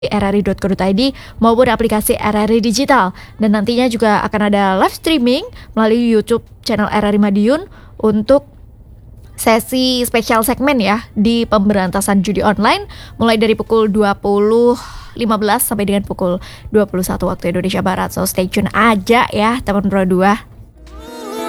rri.co.id maupun aplikasi RRI Digital. Dan nantinya juga akan ada live streaming melalui YouTube channel RRI Madiun untuk sesi spesial segmen ya di pemberantasan judi online mulai dari pukul 20.15 sampai dengan pukul 21 waktu Indonesia Barat. So stay tune aja ya teman Pro 2.